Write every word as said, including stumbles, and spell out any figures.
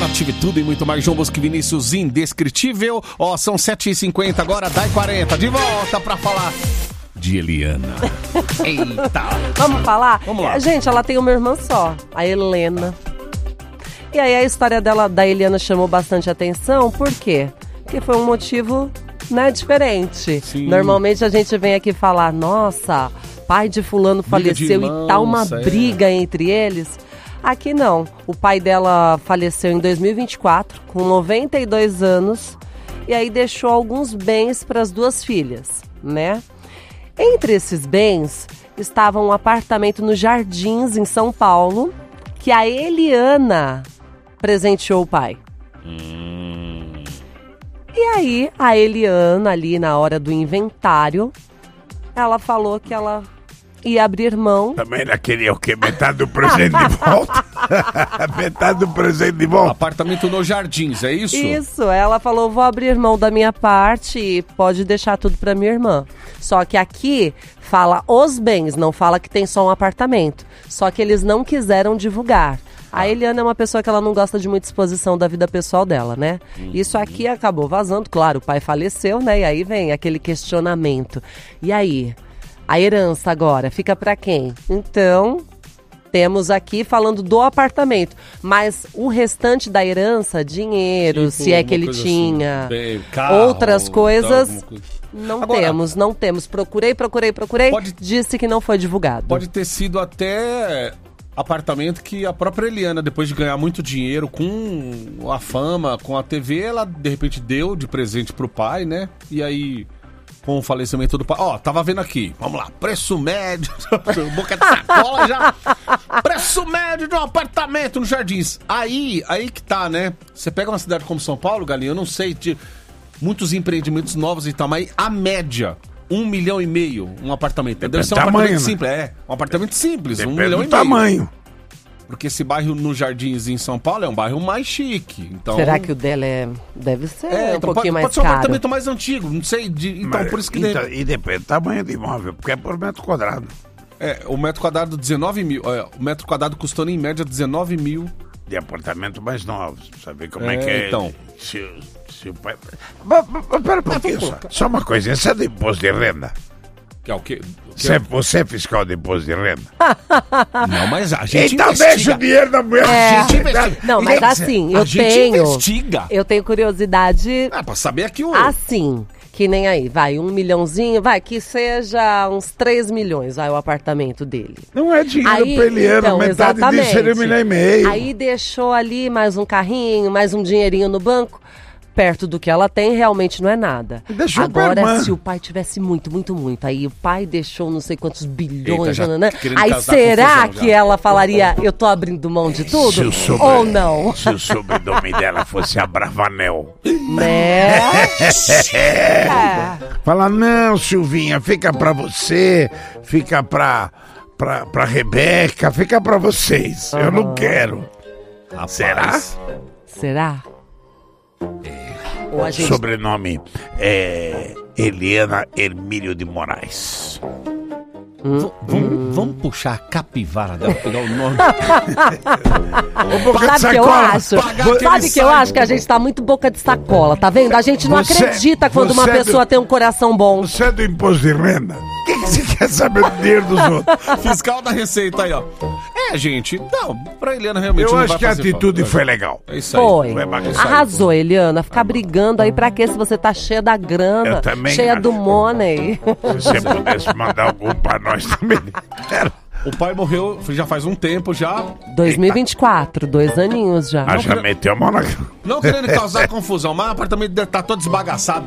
Eliana, tive tudo e muito mais. João Bosco e Vinícius, indescritível. Ó, são sete e cinquenta agora, dá e quarenta. De volta pra falar de Eliana. Eita. Vamos falar? Vamos lá. Gente, ela tem uma irmã só, a Helena. E aí a história dela, da Eliana, chamou bastante atenção. Por quê? Porque foi um motivo, né, diferente. Sim. Normalmente a gente vem aqui falar, nossa, pai de fulano Briga de faleceu irmãos, e tá uma é. briga entre eles. Aqui não. O pai dela faleceu em dois mil e vinte e quatro, com noventa e dois anos, e aí deixou alguns bens para as duas filhas, né? Entre esses bens estava um apartamento nos Jardins, em São Paulo, que a Eliana presenteou o pai. Hum. E aí, a Eliana, ali na hora do inventário, ela falou que ela ia abrir mão. Também ela queria o quê? Metade do presente de volta? Metade do presente de volta? Apartamento nos Jardins, é isso? Isso, ela falou, vou abrir mão da minha parte e pode deixar tudo pra minha irmã. Só que aqui fala os bens, não fala que tem só um apartamento. Só que eles não quiseram divulgar. A Eliana é uma pessoa que ela não gosta de muita exposição da vida pessoal dela, né? Uhum. Isso aqui acabou vazando, claro, o pai faleceu, né? E aí vem aquele questionamento. E aí? A herança agora fica pra quem? Então, temos aqui falando do apartamento. Mas o restante da herança, dinheiro, tipo, se é que ele tinha, assim, bem, carro, outras coisas, coisa. não agora, temos, não temos. Procurei, procurei, procurei, pode, disse que não foi divulgado. Pode ter sido até apartamento que a própria Eliana, depois de ganhar muito dinheiro com a fama, com a T V, ela de repente deu de presente pro pai, né? E aí, com o falecimento do pai, ó, tava vendo aqui, vamos lá, preço médio, boca de sacola já, preço médio de um apartamento nos Jardins. Aí, aí que tá, né? Você pega uma cidade como São Paulo, Galinha, eu não sei, de muitos empreendimentos novos e tal, mas a média, um milhão e meio, um apartamento. Deve ser um tamanho, apartamento né? simples, é, um apartamento simples, Depende um milhão do e meio. tamanho. Porque esse bairro nos Jardins em São Paulo é um bairro mais chique. Então... Será que o dela é... deve ser é, um então pouquinho pode, mais pode ser um caro. apartamento mais antigo, não sei. De, então, Mas, por isso que... então, deve... E depende do tamanho do imóvel, porque é por metro quadrado. É, o metro quadrado dezenove mil. É, o metro quadrado custando em média dezenove mil. De apartamento mais novos, sabe como é, É, que é? então. Se, se o pai... Mas, mas, mas, pera um pouquinho só. Só uma coisinha, você é do imposto de renda? Que é o quê? O quê? Você, você é fiscal de imposto de renda? Não, mas a gente então investiga. deixa o dinheiro da mulher. É. A gente investiga. Não, mas assim, eu a gente tenho... investiga. Eu tenho curiosidade... Ah, pra saber aqui o... Assim, que nem aí, vai, um milhãozinho, vai, que seja uns três milhões, vai, o apartamento dele. Não é dinheiro Aí, pra Eliana, então, metade exatamente. disso seria um milhão e meio. Aí deixou ali mais um carrinho, mais um dinheirinho no banco. Perto do que ela tem, realmente não é nada. Deixou pra irmã. Agora, se o pai tivesse muito, muito, muito, aí o pai deixou não sei quantos bilhões, Eita, já nananã, querendo aí casar será confusão, que já. ela falaria, eu tô abrindo mão de tudo? Se o sobre- Ou não? Se o sobrenome dela fosse Abravanel. Né? É. Fala, não, Silvinha, fica pra você, fica pra, pra, pra Rebeca, fica pra vocês. Eu não quero. Rapaz. Será? Será? Ou a gente... Sobrenome é Eliana Hermílio de Moraes. V- vamos, vamos puxar a capivara dela, pegar o nome. Boca de Sabe o que eu sacola. acho? Pagar Sabe aquele que eu saco. acho? Que a gente tá muito boca de sacola, tá vendo? A gente não Você- acredita quando uma você é do- pessoa tem um coração bom. Você é do imposto de renda? O que, que você quer saber do dinheiro dos outros? Fiscal da Receita aí, ó. É, gente, não, pra Eliana realmente Eu não acho vai que a fazer atitude falta. foi legal. É isso aí. Foi. Vai bagunçar. Arrasou, Eliana. Ficar brigando aí pra quê se você tá cheia da grana, Eu também cheia acho. do money. Se você pudesse mandar algum pra nós também. Era. O pai morreu já faz um tempo já. dois mil e vinte e quatro, dois aninhos já. Ah, já meteu a mão na... Não querendo causar confusão, mas o apartamento deve estar todo desbagaçado.